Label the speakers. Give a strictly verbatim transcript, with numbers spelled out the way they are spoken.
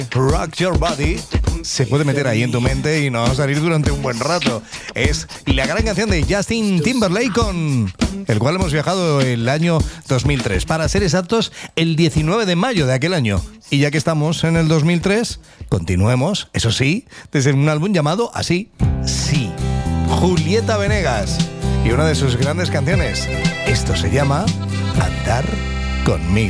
Speaker 1: Rock Your Body se puede meter ahí en tu mente y no va a salir durante un buen rato. Es la gran canción de Justin Timberlake, con el cual hemos viajado el año dos mil tres. Para ser exactos, el diecinueve de mayo de aquel año. Y ya que estamos en el dos mil tres, continuemos, eso sí, desde un álbum llamado así, Sí, Julieta Venegas. Y una de sus grandes canciones, esto se llama Andar Conmigo.